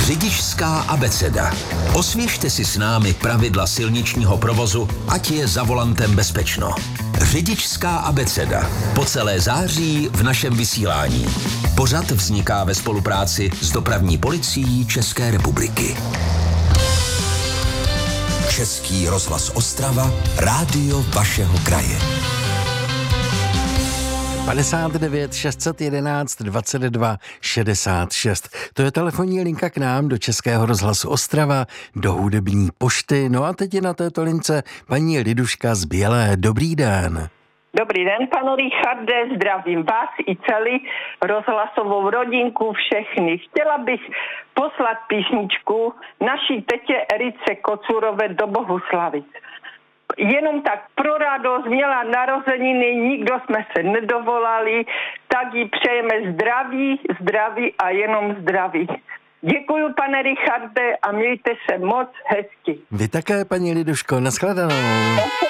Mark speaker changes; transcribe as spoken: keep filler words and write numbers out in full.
Speaker 1: Řidičská abeceda. Osvěžte si s námi pravidla silničního provozu, ať je za volantem bezpečno. Řidičská abeceda. Po celé září v našem vysílání. Pořad vzniká ve spolupráci s Dopravní policií České republiky. Český rozhlas Ostrava, rádio vašeho kraje.
Speaker 2: padesát devět šest set jedenáct dvacet dva šedesát šest. To je telefonní linka k nám do Českého rozhlasu Ostrava, do hudební pošty. No a teď je na této lince paní Liduška z Bělé. Dobrý den.
Speaker 3: Dobrý den, panu Richarde, zdravím vás i celý rozhlasovou rodinku, všechny. Chtěla bych poslat písničku naší tetě Erice Kocurové do Bohuslavic. Jenom tak pro radost, měla narozeniny, nikdo jsme se nedovolali, tak jí přejeme zdraví, zdraví a jenom zdraví. Děkuju, pane Richarde, a mějte se moc hezky.
Speaker 2: Vy také, paní Liduško, nashledanou.